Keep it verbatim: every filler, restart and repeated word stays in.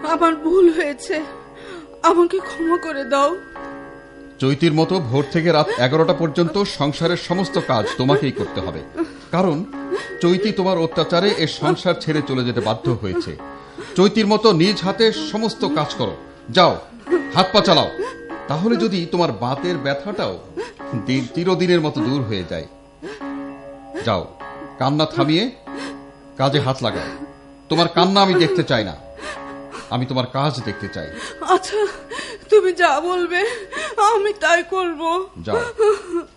আমার ভুল হয়েছে, আমাকে ক্ষমা করে দাও। চৈতির মতো ভোর থেকে রাত এগারোটা পর্যন্ত সংসারের সমস্ত কাজ তোমাকেই করতে হবে, কারণ চৈতি তোমার অত্যাচারে এ সংসার ছেড়ে চলে যেতে বাধ্য হয়েছে। চৈতির মতো নিজ হাতে সমস্ত কাজ করো, যাও হাত পা চালাও, তাহলে যদি তোমার বাতের ব্যথাটাও চিরদিনের মতো দূর হয়ে যায়। যাও, কান্না থামিয়ে কাজে হাত লাগাও। তোমার কান্না আমি দেখতে চাই না, আমি তোমার কাজ দেখতে চাই। আচ্ছা, তুমি যা বলবে আমি তাই করব। যাও।